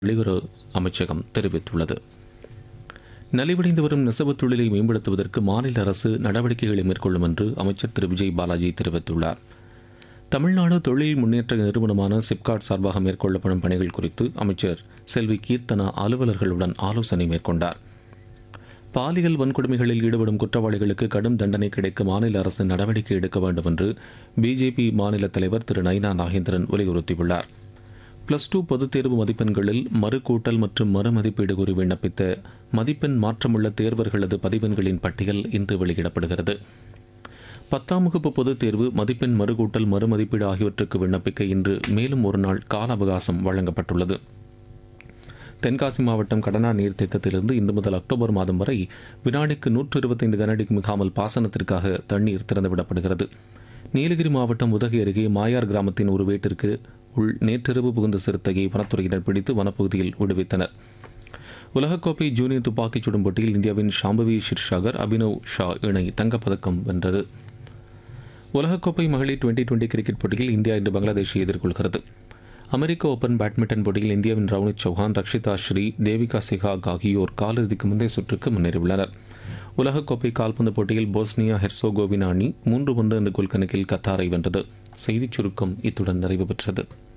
வெளியுறவு அமைச்சகம் தெரிவித்துள்ளது. நலிவடைந்து வரும் நெசவுத் தொழிலை மேம்படுத்துவதற்கு மாநில அரசு நடவடிக்கைகளை மேற்கொள்ளும் என்று அமைச்சர் திரு விஜய் பாலாஜி தெரிவித்துள்ளார். தமிழ்நாடு தொழில் முன்னேற்ற நிறுவனமான சிப்காட் சார்பாக மேற்கொள்ளப்படும் பணிகள் குறித்து அமைச்சர் செல்வி கீர்த்தனா அலுவலர்களுடன் ஆலோசனை மேற்கொண்டார். பாலியல் வன்கொடுமைகளில் ஈடுபடும் குற்றவாளிகளுக்கு கடும் தண்டனை கிடைக்க மாநில அரசு நடவடிக்கை எடுக்க வேண்டும் என்று பிஜேபி மாநில தலைவர் திரு நயினா நாகேந்திரன் வலியுறுத்தியுள்ளார். +2 பொதுத் தேர்வு மதிப்பெண்களில் மறுகூட்டல் மற்றும் மறுமதிப்பீடு கோரி விண்ணப்பித்த மதிப்பெண் மாற்றமுள்ள தேர்வர்களது பதிவெண்களின் பட்டியல் இன்று வெளியிடப்படுகிறது. 10ஆம் வகுப்பு பொதுத் தேர்வு மதிப்பெண் மறுகூட்டல் மறுமதிப்பீடு ஆகியவற்றுக்கு விண்ணப்பிக்க இன்று மேலும் ஒரு நாள் கால அவகாசம் வழங்கப்பட்டுள்ளது. தென்காசி மாவட்டம் கடனா நீர்த்தேக்கத்திலிருந்து இன்று முதல் அக்டோபர் மாதம் வரை வினாடிக்கு 125 கனஅடிக்கு மிகாமல் பாசனத்திற்காக தண்ணீர் திறந்துவிடப்படுகிறது. நீலகிரி மாவட்டம் உதகை அருகே மாயார் கிராமத்தின் ஒரு வீட்டிற்கு நேற்றிரவு புகுந்த சிறுத்தையை வனத்துறையினர் பிடித்து வனப்பகுதியில் விடுவித்தனர். உலகக்கோப்பை ஜூனியர் துப்பாக்கிச் சுடும் போட்டியில் இந்தியாவின் ஷாம்பவி ஷிர்ஷாகர் அபினவ் ஷா இணை தங்கப்பதக்கம் வென்றது. உலகக்கோப்பை மகளிர் 2020 கிரிக்கெட் போட்டியில் இந்தியா இன்று பங்களாதேஷை எதிர்கொள்கிறது. அமெரிக்க ஓபன் பேட்மிண்டன் போட்டியில் இந்தியாவின் ரவுனித் சௌஹான், ரக்ஷிதா ஸ்ரீ, தேவிகா சிஹாக் ஆகியோர் காலிறுதிக்கு முந்தைய சுற்றுக்கு முன்னேறியுள்ளனர். உலகக்கோப்பை கால்பந்து போட்டியில் போஸ்னியா ஹெர்சோகோவினா அணி 3-1 என்ற கோல் கணக்கில் கத்தாரை வென்றது. செய்திச் சுருக்கம் இத்துடன் நிறைவு பெற்றது.